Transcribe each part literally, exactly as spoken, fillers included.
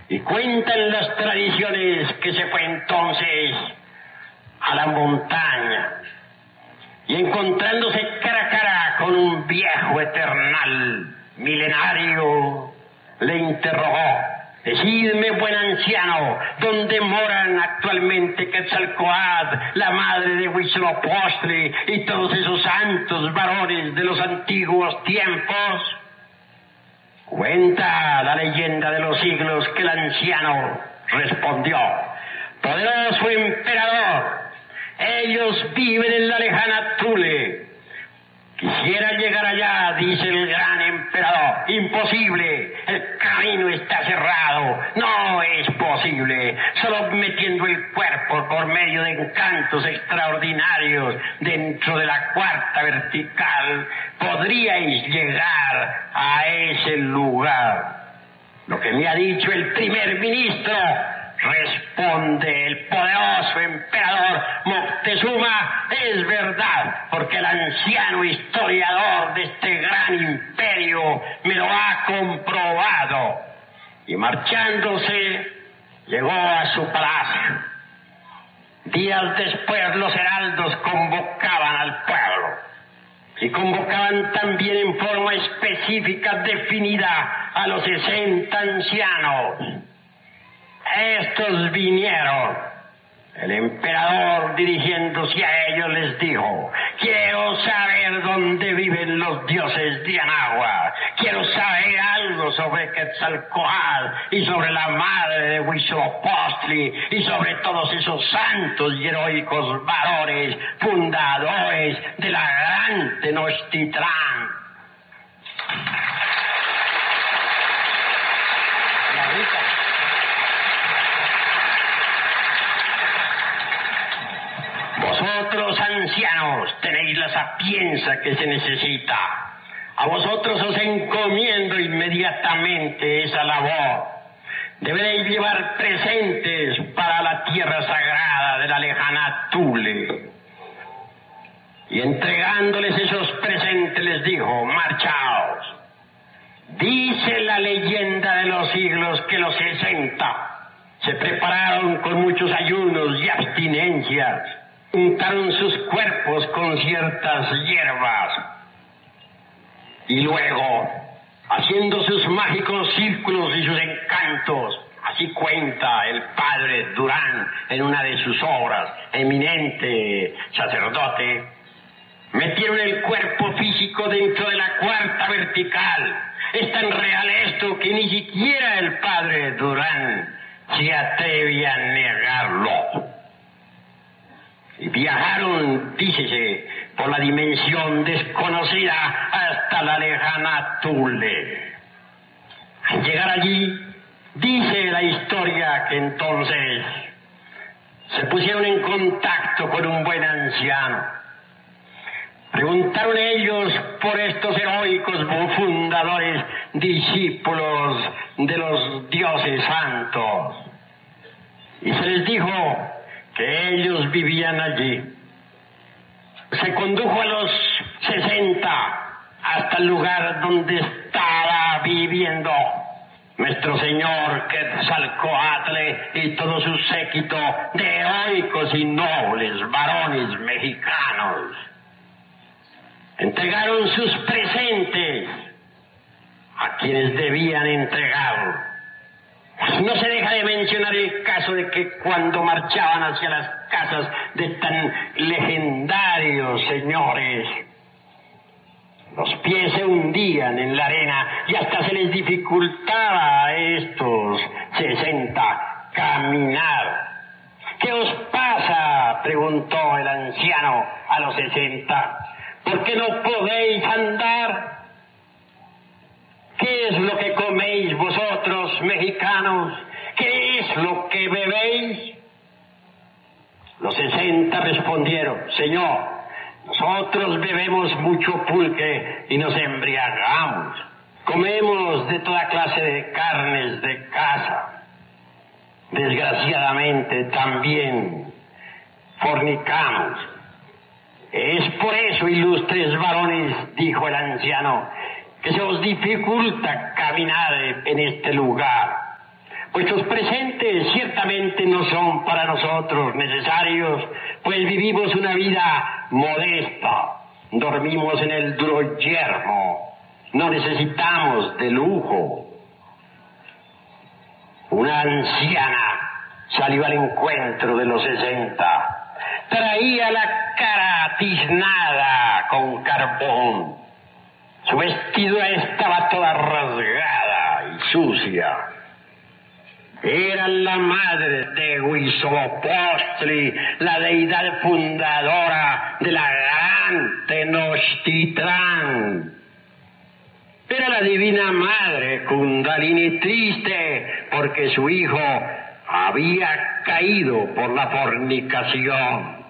Y cuentan las tradiciones que se fue entonces a la montaña y encontrándose cara a cara con un viejo eternal milenario, le interrogó: decidme, buen anciano, ¿dónde moran actualmente Quetzalcóatl, la madre de Huitzilopochtli y todos esos santos varones de los antiguos tiempos? Cuenta la leyenda de los siglos que el anciano respondió: poderoso emperador, ellos viven en la lejana Tule. Quisiera llegar allá, dice el gran emperador. Imposible, el camino está cerrado, no es posible. Solo metiendo el cuerpo por medio de encantos extraordinarios dentro de la cuarta vertical podríais llegar a ese lugar. Lo que me ha dicho el primer ministro, responde el poderoso emperador Moctezuma, es verdad, porque el anciano historiador de este gran imperio me lo ha comprobado. Y marchándose, llegó a su palacio. Días después los heraldos convocaban al pueblo y convocaban también en forma específica definida a los sesenta ancianos. Estos vinieron. El emperador, dirigiéndose a ellos, les dijo: quiero saber dónde viven los dioses de Anáhuac. Quiero saber algo sobre Quetzalcóatl y sobre la madre de Huitzilopochtli y sobre todos esos santos y heroicos varones fundadores de la gran Tenochtitlán. Vosotros, ancianos, tenéis la sapienza que se necesita. A vosotros os encomiendo inmediatamente esa labor. Deberéis llevar presentes para la tierra sagrada de la lejana Tule. Y entregándoles esos presentes les dijo: marchaos. Dice la leyenda de los siglos que los sesenta se prepararon con muchos ayunos y abstinencias. Untaron sus cuerpos con ciertas hierbas y luego, haciendo sus mágicos círculos y sus encantos, así cuenta el padre Durán en una de sus obras, eminente sacerdote, metieron el cuerpo físico dentro de la cuarta vertical. Es tan real esto que ni siquiera el padre Durán se atreve a negarlo. Y viajaron, dícese, por la dimensión desconocida hasta la lejana Tule. Al llegar allí, dice la historia que entonces se pusieron en contacto con un buen anciano. Preguntaron ellos por estos heroicos fundadores, discípulos de los dioses santos. Y se les dijo que ellos vivían allí. Se condujo a los sesenta hasta el lugar donde estaba viviendo nuestro señor Quetzalcóatl y todo su séquito de heroicos y nobles varones mexicanos. Entregaron sus presentes a quienes debían entregarlo. No se deja de mencionar el caso de que cuando marchaban hacia las casas de tan legendarios señores, los pies se hundían en la arena y hasta se les dificultaba a estos sesenta caminar. ¿Qué os pasa?, preguntó el anciano a los sesenta. ¿Por qué no podéis andar? ¿Qué es lo que coméis vosotros, mexicanos? ¿Qué es lo que bebéis? Los sesenta respondieron: Señor, nosotros bebemos mucho pulque y nos embriagamos. Comemos de toda clase de carnes de caza. Desgraciadamente también fornicamos. Es por eso, ilustres varones, dijo el anciano, que se os dificulta caminar en este lugar, Vuestros presentes ciertamente no son para nosotros necesarios, pues vivimos una vida modesta, dormimos en el duro yermo, no necesitamos de lujo. Una anciana salió al encuentro de los sesenta, traía la cara tiznada con carbón, su vestido estaba toda rasgada y sucia. Era la madre de Huitzilopochtli, la deidad fundadora de la gran Tenochtitlán. Era la divina madre Kundalini triste porque su hijo había caído por la fornicación.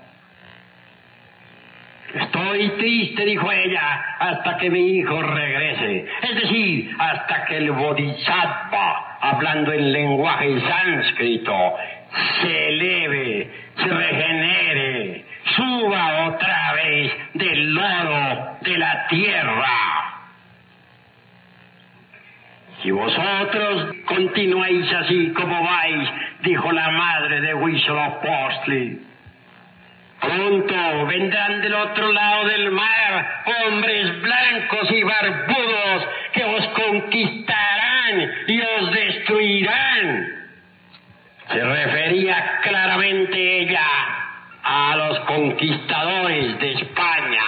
Estoy triste, dijo ella, hasta que mi hijo regrese, es decir, hasta que el Bodhisattva, hablando en lenguaje sánscrito, se eleve, se regenere, suba otra vez del lodo de la tierra. Si vosotros continuáis así como vais, dijo la madre de Huitzilopochtli, pronto vendrán del otro lado del mar hombres blancos y barbudos que os conquistarán y os destruirán. Se refería claramente ella a los conquistadores de España.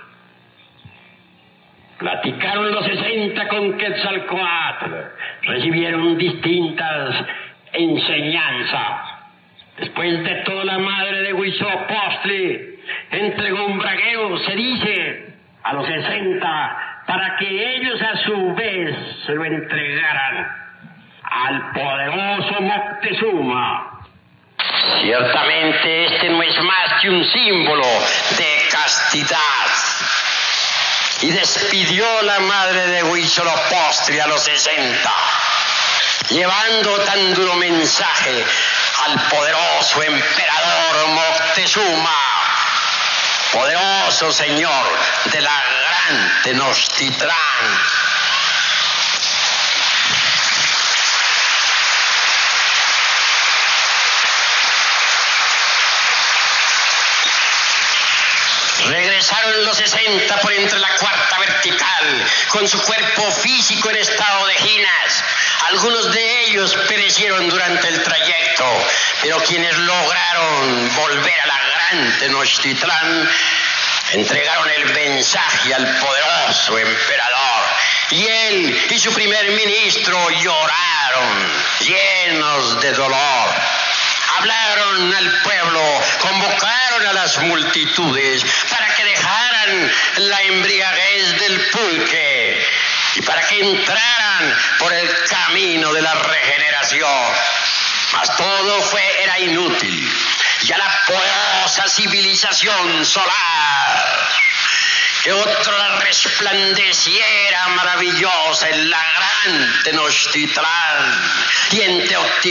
Platicaron los sesenta con Quetzalcóatl, recibieron distintas enseñanzas. Después de todo, la madre de Huitzilopochtli entregó un bragueo, se dice, a los sesenta, para que ellos a su vez se lo entregaran al poderoso Moctezuma. Ciertamente este no es más que un símbolo de castidad. Y despidió la madre de Huitzilopochtli a los sesenta, llevando tan duro mensaje al poderoso emperador Moctezuma, poderoso señor de la gran Tenochtitlán. Regresaron los sesenta por entre la cuarta vertical, con su cuerpo físico en estado de ginas. Algunos de ellos perecieron durante el trayecto, pero quienes lograron volver a la gran Tenochtitlán entregaron el mensaje al poderoso emperador. Y él y su primer ministro lloraron, llenos de dolor. Hablaron al pueblo, convocaron a las multitudes para que dejaran la embriaguez del pulque y para que entraran por el camino de la regeneración. Mas todo fue, era inútil. Ya la poderosa civilización solar, que otra resplandeciera maravillosa en la gran Tenochtitlán y en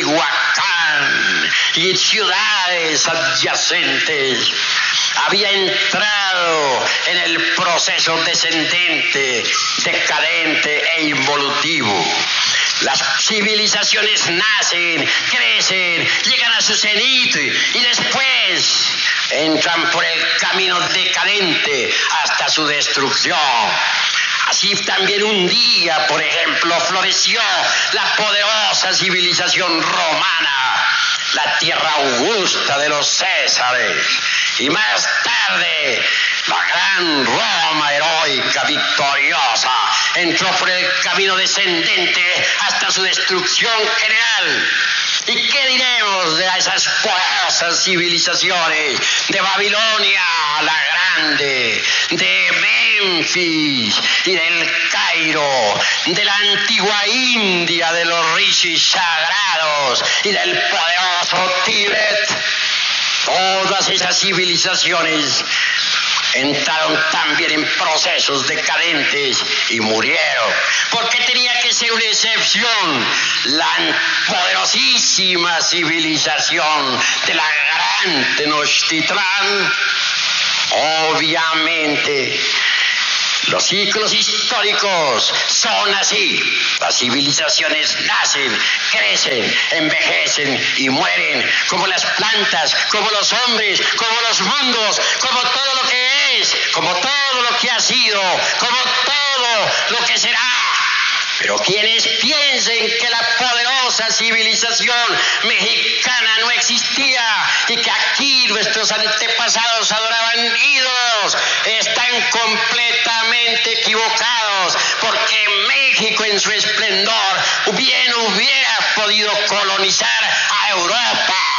Teotihuacán y en ciudades adyacentes, había entrado en el proceso descendente, decadente e involutivo. Las civilizaciones nacen, crecen, llegan a su cenit y después entran por el camino decadente hasta su destrucción. Así también un día, por ejemplo, floreció la poderosa civilización romana, la tierra augusta de los Césares, y más tarde la gran Roma heroica, victoriosa, entró por el camino descendente hasta su destrucción general. ¿Y qué diremos de esas poderosas civilizaciones de Babilonia la Grande, de Memphis y del Cairo, de la antigua India, de los rishis sagrados y del poderoso Tíbet? Todas esas civilizaciones entraron también en procesos decadentes y murieron. ¿Por qué tenía que ser una excepción la poderosísima civilización de la gran Tenochtitlán? Obviamente Los ciclos históricos son así. Las civilizaciones nacen, crecen, envejecen y mueren, como las plantas, como los hombres, como los mundos, como todo lo que es, como todo lo que ha sido, como todo lo que será. Pero quienes piensen que la poderosa civilización mexicana no existía y que aquí nuestros antepasados adoraban ídolos, están completamente equivocados, porque México en su esplendor bien hubiera podido colonizar a Europa.